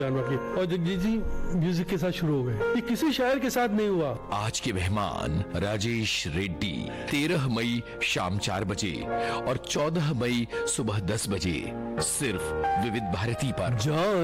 जानवर की, और जगजीत जी म्यूजिक के साथ शुरू हो गए। ये किसी शायर के साथ नहीं हुआ। आज के मेहमान राजेश रेड्डी 13 मई शाम 4 बजे और 14 मई सुबह 10 बजे सिर्फ विविध भारती पर।